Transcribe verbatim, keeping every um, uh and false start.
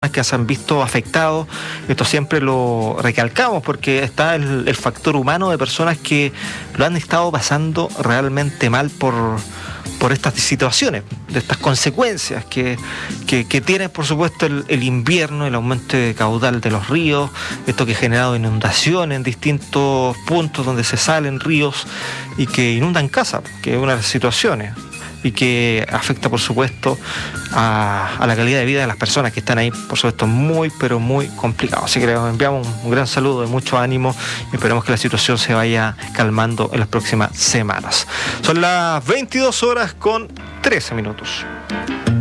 que se han visto afectados. Esto siempre lo recalcamos porque está el, el factor humano de personas que lo han estado pasando realmente mal por, por estas situaciones, de estas consecuencias que, que, que tiene, por supuesto, el, el invierno, el aumento de caudal de los ríos, esto que ha generado inundaciones en distintos puntos donde se salen ríos y que inundan casas, que es una de las situaciones, y que afecta, por supuesto, a, a la calidad de vida de las personas que están ahí, por supuesto, muy, pero muy complicado. Así que les enviamos un, un gran saludo de mucho ánimo y esperemos que la situación se vaya calmando en las próximas semanas. Son las veintidós horas con trece minutos.